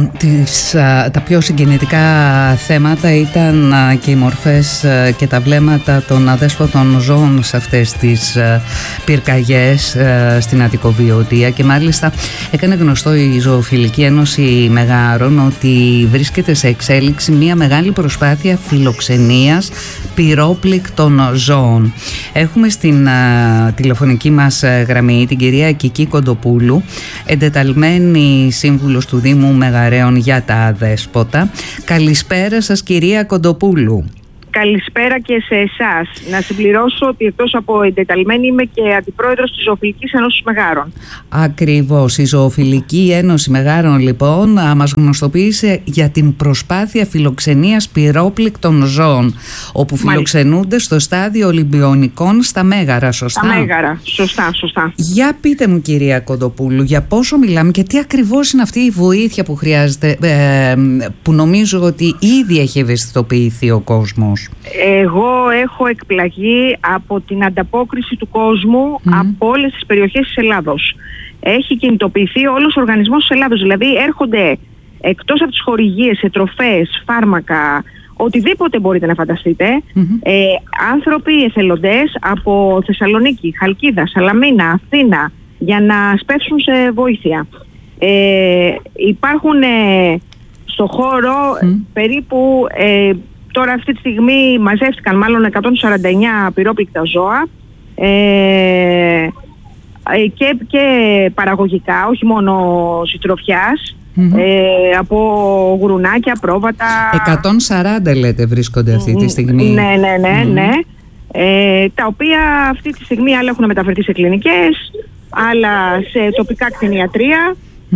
Τα πιο συγκινητικά θέματα ήταν και οι μορφές και τα βλέμματα των αδέσποτων ζώων σε αυτές τις πυρκαγιές στην Αττικοβιωτία, και μάλιστα έκανε γνωστό η Ζωοφιλική Ένωση Μεγάρων ότι βρίσκεται σε εξέλιξη μια μεγάλη προσπάθεια φιλοξενίας πυρόπληκτων ζώων. Έχουμε στην τηλεφωνική μας γραμμή την κυρία Κική Κοντοπούλου, εντεταλμένη σύμβουλος του Δήμου Μεγαρέων για τα αδέσποτα. Καλησπέρα σας, κυρία Κοντοπούλου. Καλησπέρα και σε εσάς. Να συμπληρώσω ότι εκτός από εντεταλμένη είμαι και αντιπρόεδρος της Ζωοφιλικής Ένωσης Μεγάρων. Ακριβώς. Η Ζωοφιλική Ένωση Μεγάρων λοιπόν μας γνωστοποίησε για την προσπάθεια φιλοξενίας πυρόπληκτων ζώων, όπου φιλοξενούνται στο στάδιο Ολυμπιονικών στα Μέγαρα, σωστά? Στα Μέγαρα, σωστά. Για πείτε μου, κυρία Κοντοπούλου, για πόσο μιλάμε και τι ακριβώς είναι αυτή η βοήθεια που χρειάζεται, που νομίζω ότι ήδη έχει ευαισθητοποιηθεί ο κόσμος. Εγώ έχω εκπλαγεί από την ανταπόκριση του κόσμου από όλες τις περιοχές της Ελλάδος. Έχει κινητοποιηθεί όλος ο οργανισμός της Ελλάδος. Δηλαδή έρχονται εκτός από τις χορηγίες σε τροφές, φάρμακα, οτιδήποτε μπορείτε να φανταστείτε, άνθρωποι εθελοντές από Θεσσαλονίκη, Χαλκίδα, Σαλαμίνα, Αθήνα, για να σπεύσουν σε βοήθεια. Υπάρχουν στο χώρο περίπου... Τώρα αυτή τη στιγμή μαζεύτηκαν μάλλον 149 πυρόπληκτα ζώα και παραγωγικά, όχι μόνο συντροφιάς, από γουρουνάκια, πρόβατα. 140 λέτε βρίσκονται αυτή τη στιγμή. Ναι. Τα οποία αυτή τη στιγμή άλλα έχουν μεταφερθεί σε κλινικές, άλλα σε τοπικά κτηνιατρία.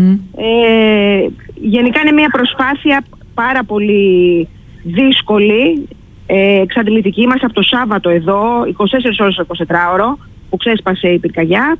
Γενικά είναι μια προσπάθεια πάρα πολύ δύσκολη, εξαντλητική. Είμαστε από το Σάββατο εδώ, 24 ώρες το 24ωρο που ξέσπασε η πυρκαγιά,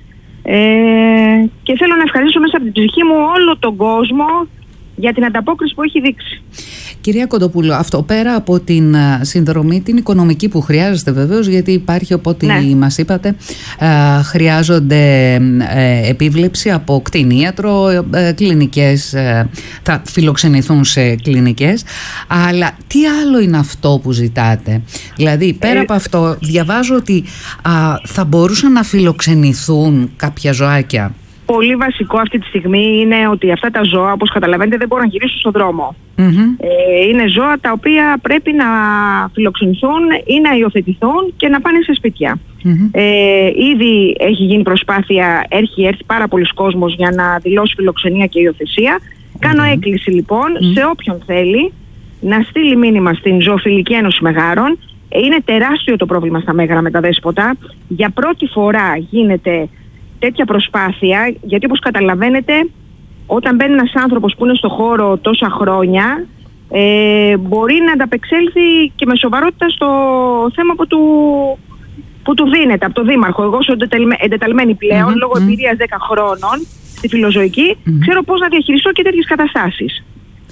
και θέλω να ευχαριστήσω μέσα από την ψυχή μου όλο τον κόσμο για την ανταπόκριση που έχει δείξει. Κυρία Κοντοπούλου, αυτό πέρα από την συνδρομή την οικονομική που χρειάζεται βεβαίως, γιατί υπάρχει, οπότε μας είπατε, χρειάζονται επίβλεψη από κτηνίατρο, κλινικές, θα φιλοξενηθούν σε κλινικές, αλλά τι άλλο είναι αυτό που ζητάτε? Δηλαδή πέρα από αυτό διαβάζω ότι θα μπορούσαν να φιλοξενηθούν κάποια ζωάκια. Πολύ βασικό αυτή τη στιγμή είναι ότι αυτά τα ζώα, όπως καταλαβαίνετε, δεν μπορούν να γυρίσουν στον δρόμο. Είναι ζώα τα οποία πρέπει να φιλοξενηθούν ή να υιοθετηθούν και να πάνε σε σπίτια. Ήδη έχει γίνει προσπάθεια, έχει έρθει πάρα πολλοί κόσμος για να δηλώσει φιλοξενία και υιοθεσία. Κάνω έκκληση λοιπόν σε όποιον θέλει να στείλει μήνυμα στην Ζωοφιλική Ένωση Μεγάρων. Είναι τεράστιο το πρόβλημα στα Μέγαρα με τα δέσποτα. Για πρώτη φορά γίνεται τέτοια προσπάθεια, γιατί όπως καταλαβαίνετε, όταν μπαίνει ένας άνθρωπος που είναι στο χώρο τόσα χρόνια, μπορεί να ανταπεξέλθει και με σοβαρότητα στο θέμα που του δίνεται από το Δήμαρχο. Εγώ είμαι εντεταλμένη πλέον, λόγω εμπειρίας 10 χρόνων στη φιλοζωική, ξέρω πώς να διαχειριστώ και τέτοιες καταστάσεις.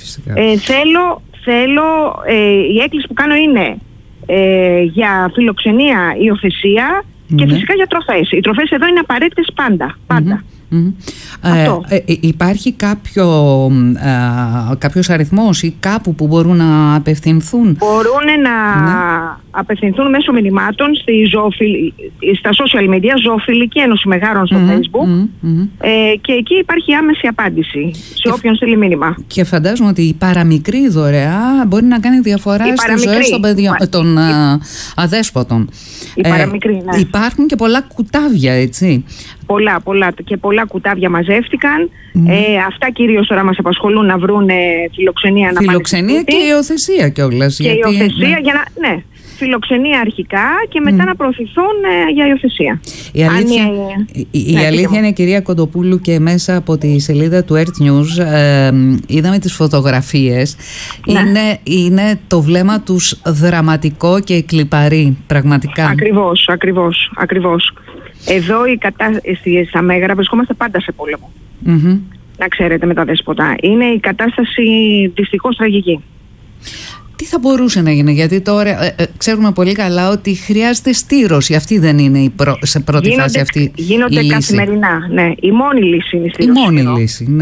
Θέλω η έκκληση που κάνω είναι για φιλοξενία, υιοθεσία, και φυσικά για τροφές. Οι τροφές εδώ είναι απαραίτητες πάντα. Υπάρχει κάποιος αριθμός ή κάπου που μπορούν να απευθυνθούν? Μπορούν να απευθυνθούν μέσω μηνυμάτων στα social media, Ζωοφιλική Ένωση Μεγάρων στο Facebook, και εκεί υπάρχει άμεση απάντηση σε όποιον στείλει μήνυμα. Και φαντάζομαι ότι η παραμικρή δωρεά μπορεί να κάνει διαφορά στις ζωές των αδέσποτων. Η παραμικρή, ναι. Υπάρχουν και πολλά κουτάβια, έτσι. Πολλά κουτάβια μαζεύτηκαν. Αυτά κυρίως τώρα μας απασχολούν, να βρουν φιλοξενία, φιλοξενία και υιοθεσία κιόλας. Και υιοθεσία για να... Ναι. Φιλοξενία αρχικά και μετά να προωθηθούν για υιοθεσία. Η αλήθεια είναι, κυρία Κοντοπούλου, και μέσα από τη σελίδα του Earth News είδαμε τις φωτογραφίες. Είναι το βλέμμα τους δραματικό και κλιπαρή, πραγματικά. Ακριβώς. Εδώ η κατάσταση στα Μέγαρα, βρισκόμαστε πάντα σε πόλεμο. Να ξέρετε, με τα δέσποτα. Είναι η κατάσταση δυστυχώς τραγική. Τι θα μπορούσε να γίνει, γιατί τώρα ξέρουμε πολύ καλά ότι χρειάζεται στήρωση. Αυτή δεν είναι σε πρώτη φάση αυτή η λύση. Γίνονται καθημερινά, ναι. Η μόνη λύση είναι η στήρωση. Η μόνη λύση, ναι.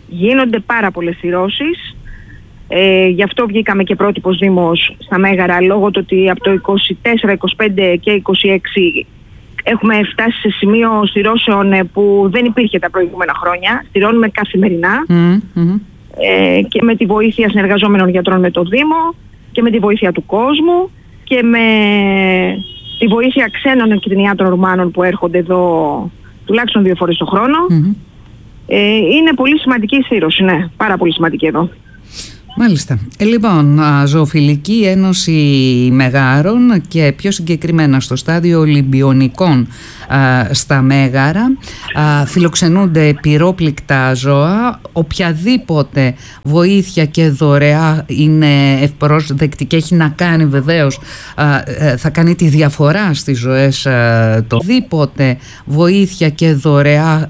Γίνονται πάρα πολλές σειρώσεις. Γι' αυτό βγήκαμε και πρότυπος Δήμος στα Μέγαρα, λόγω του ότι από το 24, 25 και 26 έχουμε φτάσει σε σημείο σειρώσεων που δεν υπήρχε τα προηγούμενα χρόνια. Στηρώνουμε καθημερινά και με τη βοήθεια συνεργαζόμενων γιατρών με το Δήμο και με τη βοήθεια του κόσμου και με τη βοήθεια ξένων κτηνιάτρων Ρουμάνων που έρχονται εδώ τουλάχιστον 2 φορές το χρόνο. Είναι πολύ σημαντική η σύρωση, ναι, πάρα πολύ σημαντική εδώ. Μάλιστα. Λοιπόν, Ζωοφιλική Ένωση Μεγάρων και πιο συγκεκριμένα στο στάδιο Ολυμπιονικών στα Μέγαρα φιλοξενούνται πυρόπληκτα ζώα. Οποιαδήποτε βοήθεια και δωρεά είναι ευπρόσδεκτη και έχει να κάνει βεβαίως, θα κάνει τη διαφορά στις ζωές. Οτιδήποτε βοήθεια και δωρεά